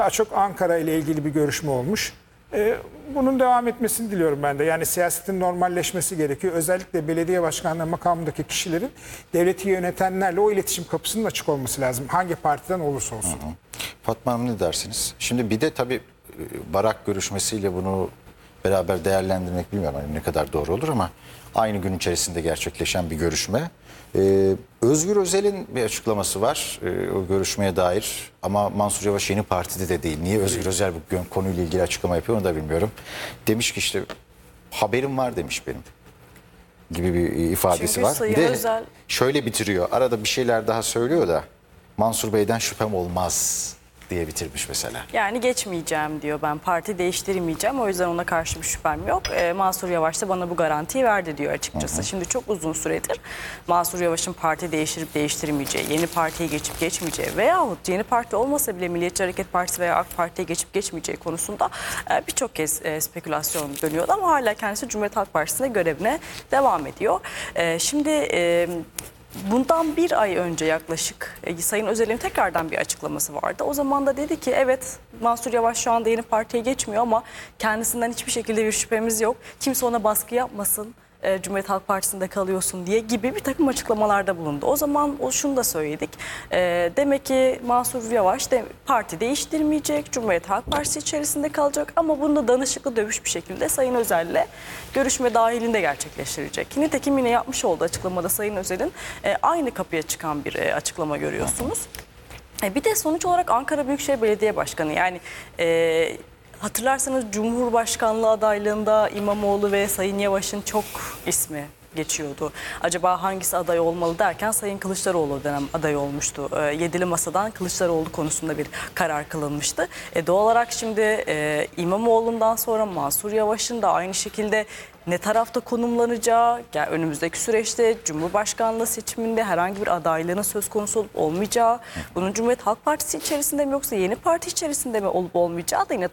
Daha çok Ankara ile ilgili bir görüşme olmuş. Bunun devam etmesini diliyorum ben de. Yani siyasetin normalleşmesi gerekiyor. Özellikle belediye başkanlığı makamındaki kişilerin devleti yönetenlerle o iletişim kapısının açık olması lazım. Hangi partiden olursa olsun. Fatma Hanım ne dersiniz? Şimdi bir de tabii Barak görüşmesiyle bunu beraber değerlendirmek bilmiyorum hani ne kadar doğru olur ama aynı gün içerisinde gerçekleşen bir görüşme. Özgür Özel'in bir açıklaması var o görüşmeye dair ama Mansur Yavaş yeni partide de değil. Niye Özgür Özel bu konuyla ilgili açıklama yapıyor onu da bilmiyorum. Demiş ki işte haberim var demiş benim gibi bir ifadesi Çünkü var. Sayın Bir de Özel şöyle bitiriyor. Arada bir şeyler daha söylüyor da Mansur Bey'den şüphem olmaz diye bitirmiş mesela. yani geçmeyeceğim diyor, ben parti değiştirmeyeceğim, o yüzden ona karşı bir şüphem yok. Mansur Yavaş da bana bu garantiyi verdi diyor açıkçası. Şimdi çok uzun süredir Mansur Yavaş'ın parti değiştirip değiştirmeyeceği, yeni partiye geçip geçmeyeceği veyahut yeni parti olmasa bile Milliyetçi Hareket Partisi veya AK Parti'ye geçip geçmeyeceği konusunda birçok kez spekülasyon dönüyordu ama hala kendisi Cumhuriyet Halk Partisi'nde görevine devam ediyor. Şimdi bundan bir ay önce yaklaşık Sayın Özel'in tekrardan bir açıklaması vardı. O zaman da dedi ki evet, Mansur Yavaş şu anda yeni partiye geçmiyor ama kendisinden hiçbir şekilde bir şüphemiz yok. Kimse ona baskı yapmasın, Cumhuriyet Halk Partisi'nde kalıyorsun diye gibi bir takım açıklamalarda bulundu. O zaman şunu da söyledik. Demek ki Mansur Yavaş parti değiştirmeyecek, Cumhuriyet Halk Partisi içerisinde kalacak ama bunu da danışıklı dövüş bir şekilde Sayın Özel'le görüşme dahilinde gerçekleştirecek. Nitekim yine yapmış olduğu açıklamada Sayın Özel'in aynı kapıya çıkan bir açıklama görüyorsunuz. Bir de sonuç olarak Ankara Büyükşehir Belediye Başkanı, yani hatırlarsanız Cumhurbaşkanlığı adaylığında İmamoğlu ve Sayın Yavaş'ın çok ismi geçiyordu. Acaba hangisi aday olmalı derken Sayın Kılıçdaroğlu o dönem aday olmuştu. Yedili Masa'dan Kılıçdaroğlu konusunda bir karar kılınmıştı. Doğal olarak şimdi İmamoğlu'ndan sonra Mansur Yavaş'ın da aynı şekilde ne tarafta konumlanacağı, yani önümüzdeki süreçte Cumhurbaşkanlığı seçiminde herhangi bir adaylığının söz konusu olup olmayacağı, bunun Cumhuriyet Halk Partisi içerisinde mi yoksa yeni parti içerisinde mi olup olmayacağı da yine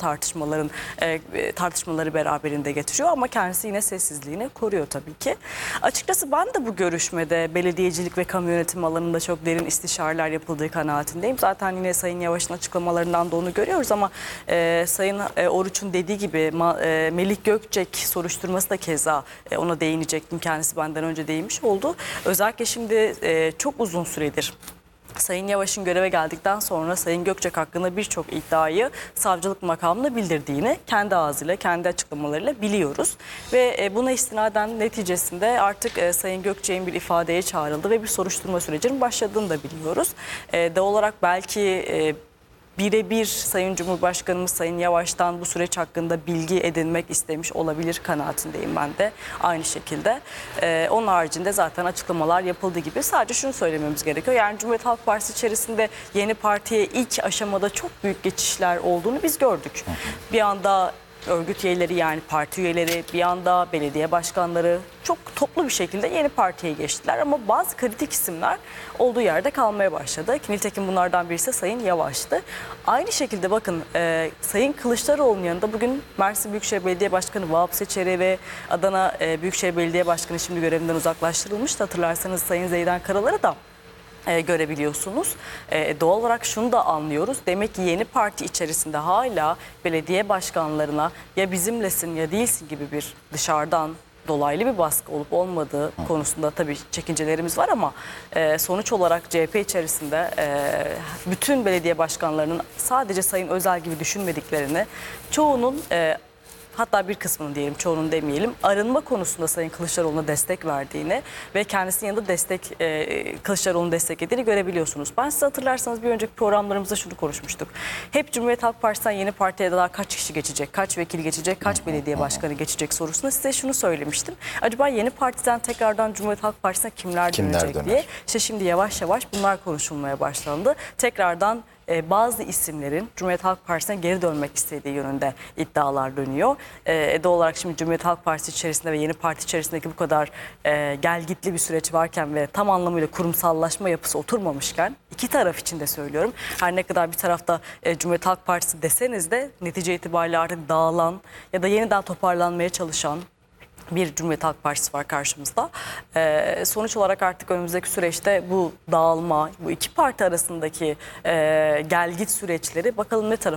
tartışmaları beraberinde getiriyor ama kendisi yine sessizliğini koruyor tabii ki. Açıkçası ben de bu görüşmede belediyecilik ve kamu yönetimi alanında çok derin istişareler yapıldığı kanaatindeyim. Zaten yine Sayın Yavaş'ın açıklamalarından da onu görüyoruz ama Sayın Oruç'un dediği gibi Melik Gökçek soruşturması da keza ona değinecektim. Kendisi benden önce değinmiş oldu. Özellikle şimdi çok uzun süredir Sayın Yavaş'ın göreve geldikten sonra Sayın Gökçek hakkında birçok iddiayı savcılık makamına bildirdiğini kendi ağzıyla, kendi açıklamalarıyla biliyoruz. Ve buna istinaden neticesinde artık Sayın Gökçek'in bir ifadeye çağrıldı ve bir soruşturma sürecinin başladığını da biliyoruz. Doğal olarak belki birebir Sayın Cumhurbaşkanımız Sayın Yavaş'tan bu süreç hakkında bilgi edinmek istemiş olabilir kanaatindeyim ben de aynı şekilde. Onun haricinde zaten açıklamalar yapıldığı gibi sadece şunu söylememiz gerekiyor. Yani Cumhuriyet Halk Partisi içerisinde yeni partiye ilk aşamada çok büyük geçişler olduğunu biz gördük. Bir anda örgüt üyeleri, yani parti üyeleri, bir anda belediye başkanları çok toplu bir şekilde yeni partiye geçtiler. Ama bazı kritik isimler olduğu yerde kalmaya başladı. Nitekim bunlardan birisi Sayın Yavaş'tı. Aynı şekilde bakın Sayın Kılıçdaroğlu'nun yanında bugün Mersin Büyükşehir Belediye Başkanı Vahap Seçer'e ve Adana Büyükşehir Belediye Başkanı şimdi görevinden uzaklaştırılmıştı. Hatırlarsanız Sayın Zeydan Karalar'ı da görebiliyorsunuz. Doğal olarak şunu da anlıyoruz. Demek ki yeni parti içerisinde hala belediye başkanlarına ya bizimlesin ya değilsin gibi bir dışarıdan dolaylı bir baskı olup olmadığı konusunda tabii çekincelerimiz var ama sonuç olarak CHP içerisinde bütün belediye başkanlarının sadece Sayın Özel gibi düşünmediklerini, çoğunun hatta bir kısmının diyelim, çoğunun demeyelim, arınma konusunda Sayın Kılıçdaroğlu'na destek verdiğini ve kendisinin yanında Kılıçdaroğlu'nu desteklediğini görebiliyorsunuz. Ben size hatırlarsanız bir önceki programlarımızda şunu konuşmuştuk. Hep Cumhuriyet Halk Partisi'nden yeni partiye daha kaç kişi geçecek, kaç vekil geçecek, kaç belediye başkanı geçecek sorusunda size şunu söylemiştim. Acaba yeni partiden tekrardan Cumhuriyet Halk Partisi'ne kimler dönecek diye. İşte şimdi yavaş yavaş bunlar konuşulmaya başlandı. Tekrardan bazı isimlerin Cumhuriyet Halk Partisi'ne geri dönmek istediği yönünde iddialar dönüyor. Doğal olarak şimdi Cumhuriyet Halk Partisi içerisinde ve yeni parti içerisindeki bu kadar gelgitli bir süreç varken ve tam anlamıyla kurumsallaşma yapısı oturmamışken, iki taraf için de söylüyorum. Her ne kadar bir tarafta Cumhuriyet Halk Partisi deseniz de netice itibariyle artık dağılan ya da yeniden toparlanmaya çalışan bir Cumhuriyet Halk Partisi var karşımızda. Sonuç olarak artık önümüzdeki süreçte bu dağılma, bu iki parti arasındaki gelgit süreçleri bakalım ne tarafa